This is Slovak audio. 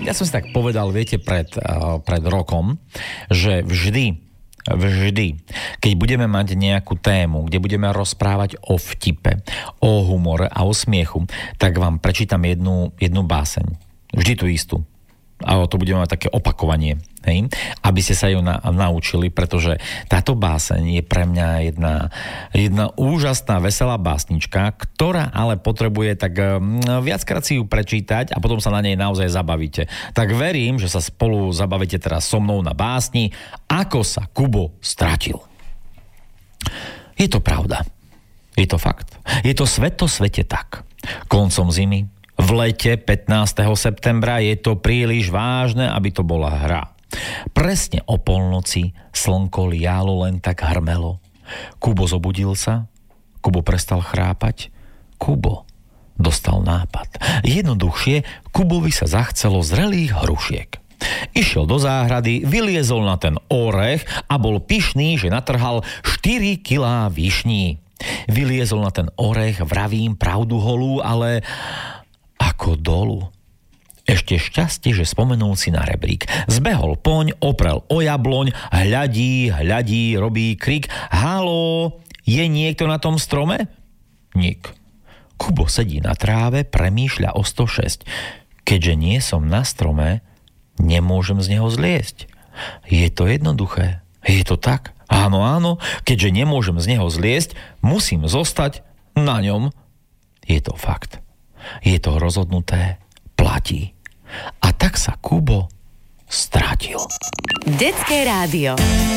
Ja som si tak povedal, viete, pred rokom, že vždy, keď budeme mať nejakú tému, kde budeme rozprávať o vtipe, o humore a o smiechu, tak vám prečítam jednu báseň. Vždy tú istú. A to budeme mať také opakovanie, hej? Aby ste sa ju naučili, pretože táto báseň je pre mňa jedna úžasná, veselá básnička, ktorá ale potrebuje tak viackrát si ju prečítať a potom sa na nej naozaj zabavíte. Tak verím, že sa spolu zabavíte teraz so mnou na básni Ako sa Kubo stratil. Je to pravda. Je to fakt. Je to svete tak. Koncom zimy, v lete 15. septembra je to príliš vážne, aby to bola hra. Presne o polnoci slnko lialo len tak hrmelo. Kubo zobudil sa, Kubo prestal chrápať, Kubo dostal nápad. Jednoduchšie, Kubovi sa zachcelo zrelých hrušiek. Išiel do záhrady, vyliezol na ten orech a bol pyšný, že natrhal 4 kilá višní. Vyliezol na ten orech, vravím pravdu holú, ale ako dolu. Ešte šťastie, že spomenul si na rebrík. Zbehol poň, oprel o jabloň, hľadí, robí krik. Haló, je niekto na tom strome? Nik. Kubo sedí na tráve, premýšľa o 106. Keďže nie som na strome, nemôžem z neho zliesť. Je to jednoduché. Je to tak? Áno, keďže nemôžem z neho zliesť, musím zostať na ňom. Je to fakt. Je to rozhodnuté, platí. A tak sa Kubo stratil. Detské rádio.